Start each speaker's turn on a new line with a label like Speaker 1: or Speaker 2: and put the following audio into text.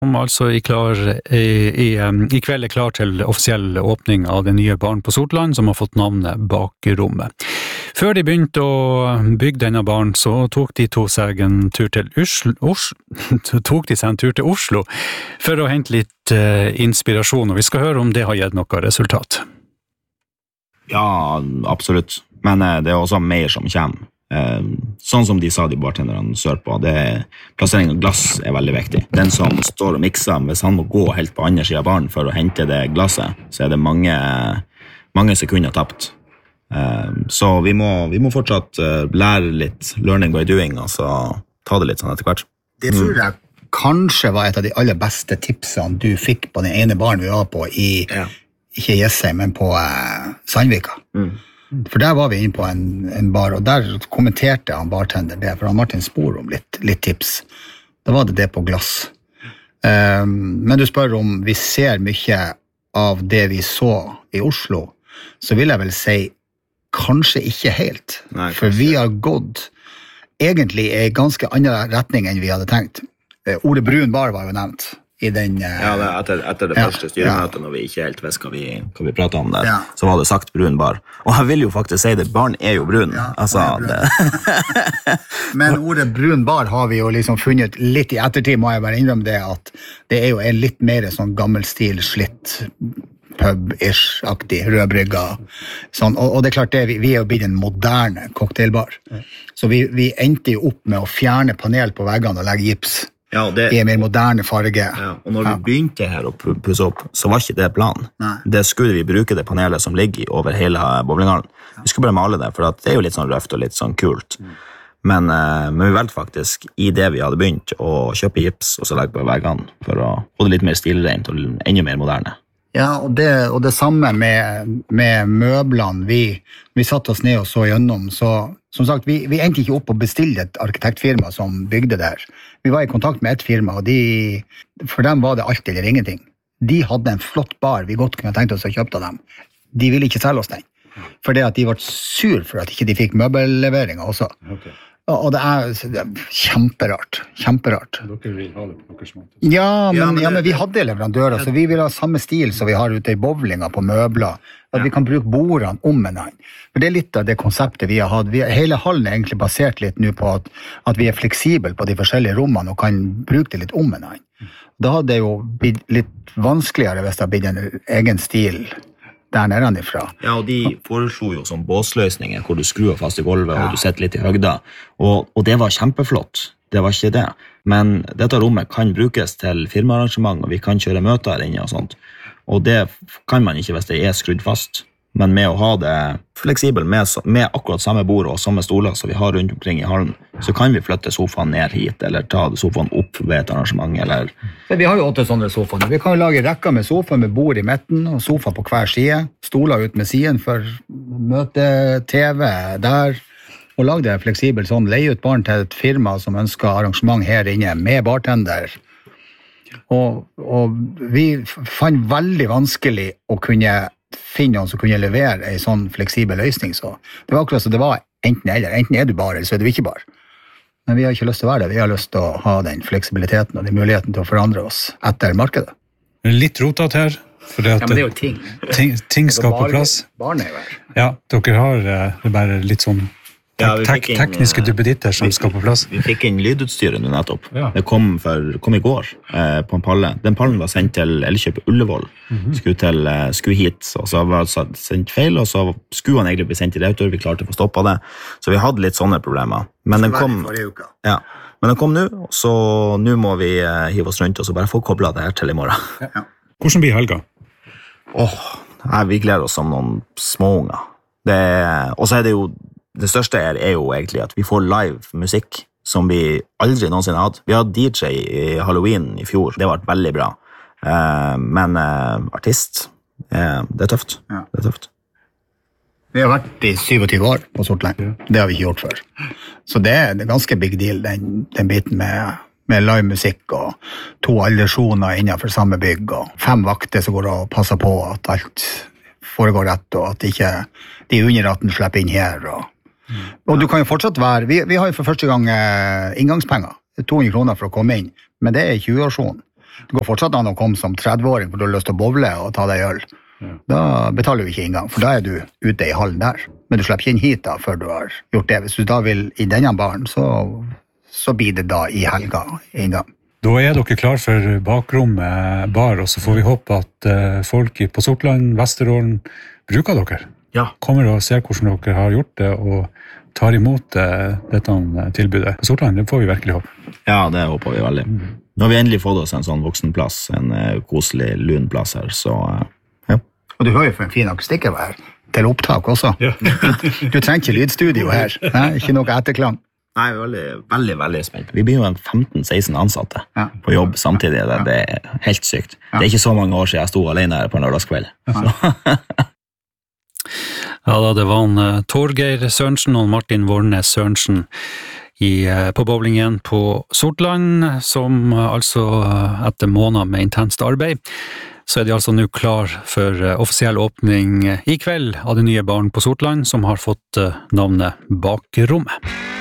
Speaker 1: Som altså i kveld klar til offisiell åpning av det nye baren på Sortland, som har fått navnet Bakrommet. Før de begynte å bygge denne baren, så tok de seg en tur til Oslo for å hente litt inspirasjon, og vi skal høre om det har gitt noe resultat.
Speaker 2: Ja, absolutt. Men det er også mer som kommer. Sånn som de sa de bartenderne sørpå, plassering av glass er veldig viktig. Den som står og mikser, hvis han må gå helt på andre siden av baren for å hente det glasset, så er det mange sekunder tapt. Så vi må fortsatt lære litt learning by doing, og så ta det litt sånn etter hvert.
Speaker 3: Det tror jeg kanskje var et av de aller beste tipsene du fikk på den ene baren vi var på ikke Jessheim, men på Sandvika. For der var vi inne på en bar, og der kommenterte han bartender det, for han Martin spor om litt tips. Da var det på glass. Men du spør om vi ser mye av det vi så i Oslo, så vil jeg vel si kanskje ikke helt. Nei, for vi har gått egentlig i en ganske annen retning enn vi hadde tenkt. Ordet brun bar var jo nevnt. I den,
Speaker 2: etter det første styremøtet, når vi ikke helt visste hva vi pratet om der, så var det sagt brun bar. Og jeg vil jo faktisk si det, barn er jo brun.
Speaker 3: Men ordet brun bar har vi jo liksom funnet litt i ettertid, må jeg bare innrømme det, at det er jo en litt mer sånn gammelstil, slitt, pub-ish-aktig, rødbrygga. Sånn. Og det er klart, vi er jo blitt en moderne cocktailbar. Så vi endte jo opp med å fjerne panel på veggene og legge gips. I en mer moderne farge.
Speaker 2: Og når vi begynte her å pusse opp, så var ikke det planen. Det skulle vi bruke det panelet som ligger over hele bowlinghallen. Vi skulle bare male det, for det er jo litt sånn røft og litt sånn kult. Men vi valgte faktisk i det vi hadde begynt å kjøpe gips og så legge på veggene for å få det litt mer stilrent og enda mer moderne.
Speaker 3: Ja, og det samme med møblene. Vi satt oss ned og så gjennom, så som sagt, vi endte ikke opp å bestille et arkitektfirma som bygde der. Vi var i kontakt med et firma, og for dem var det alt eller ingenting. De hadde en flott bar vi godt kunne tenkt oss å kjøpe av dem. De ville ikke selge oss den, for det at de var sur for at ikke de fikk møbelleveringer også. Okay. Og det er kjemperart.
Speaker 1: Dere vil ha det på deres måte?
Speaker 3: Ja, men vi hadde leverandører, så vi vil ha samme stil som vi har ute i bowlinga på møbler, at vi kan bruke bordene om en annen. For det er litt av det konseptet vi har hatt. Hele hallen er egentlig basert litt nå på at vi er fleksible på de forskjellige rommene og kan bruke det litt om en annen. Da hadde det jo blitt litt vanskeligere hvis det hadde blitt en egen stil der nede ifra.
Speaker 2: Ja, og de foreslo jo som båsløsninger, hvor du skrur fast i gulvet, og du sitter litt i høgda. Og det var kjempeflott. Det var ikke det. Men dette rommet kan brukes til firmaarrangement, og vi kan kjøre møter inne og sånt. Og det kan man ikke hvis det er skrudd fast. Men med å ha det fleksibel med akkurat samme bord og samme stoler som vi har rundt omkring i hallen, så kan vi flytte sofaen ned hit, eller ta sofaen opp ved et arrangement, eller...
Speaker 3: Vi har jo 8 sånne sofaer. Vi kan jo lage rekker med sofa med bord i midten, og sofa på hver side, stoler ut med siden for møte, TV der, og lage det fleksibelt sånn, leie ut barn til et firma som ønsker arrangement her inne med bartender. Og vi fant veldig vanskelig å kunne finne noen som kunne levere en sånn fleksibel løsning. Så det var akkurat så det var enten eller. Enten er du bar, eller så er du ikke bar. Men vi har ikke lyst til å være det. Vi har lyst til å ha den fleksibiliteten og den muligheten til å forandre oss etter markedet.
Speaker 1: Litt rotet her.
Speaker 3: Men det er jo ting.
Speaker 1: Ting skal på plass.
Speaker 3: Barn er jo her.
Speaker 1: Ja, dere har bare litt sånn tekniske duppeditter som skal på plass.
Speaker 2: Vi fikk inn lydutstyret nå nettopp. Det kom i går på en palle. Den pallen var sendt til Elkjøp Ullevål. Skulle hit, og så var det sendt feil, og så skulle han egentlig bli sendt til retur. Vi klarte å få stoppet det. Så vi hadde litt sånne problemer. Men den kom nå, så nå må vi hive oss rundt, og så bare få koblet det her til i morgen.
Speaker 1: Hvordan blir helga?
Speaker 2: Vi gleder oss som noen småunger. Og så er det jo det største er jo egentlig at vi får live musikk som vi aldri noensinne hadde. Vi hadde DJ i Halloween i fjor. Det var veldig bra. Men artist, det er tøft. Det er tøft.
Speaker 3: Vi har vært i 27 år på Sortland. Det har vi ikke gjort før. Så det er ganske big deal, den biten med live musikk og 2 aldersjoner innenfor samme bygg og 5 vakter som går og passer på at alt foregår rett og at ikke de under 18 slipper inn her og du kan jo fortsatt være, vi har jo for første gang inngangspenger, 200 kroner for å komme inn, men det er 20-årsjonen. Det går fortsatt an å komme som 30-åring for du har lyst til å bowle og ta deg øl. Da betaler du ikke inngang, for da er du ute i hallen der. Men du slipper ikke inn hit da, før du har gjort det. Hvis du da vil i denne baren, så blir det da i helga inngang.
Speaker 1: Da er dere klar for bakrommet bar, og så får vi håpe at folk på Sortland, Vesterålen, bruker dere.
Speaker 2: Ja.
Speaker 1: Kommer og ser hvordan dere har gjort det, og tar imot dette tilbudet på Sortland. Det får vi virkelig håpe.
Speaker 2: Ja, det håper vi veldig. Nå har vi endelig fått oss en sånn voksenplass, en koselig lunplass her, så ja.
Speaker 3: Og du hører jo for en fin akustikk her, til opptak også.
Speaker 1: Ja.
Speaker 3: Du trenger ikke lydstudio her, ikke noe etterklang.
Speaker 2: Nei, vi er veldig spent. Vi blir jo en 15-16 ansatte på jobb samtidig. Det er helt sykt. Det er ikke så mange år siden jeg sto alene her på en lørdagskveld.
Speaker 1: Ja da, det var Torgeir Sørensen og Martin Vornes Sørensen på bowlingen på Sortland, som altså etter måneder med intenst arbeid, så er de altså nå klar for offisiell åpning i kveld av det nye baren på Sortland, som har fått navnet Bakrommet.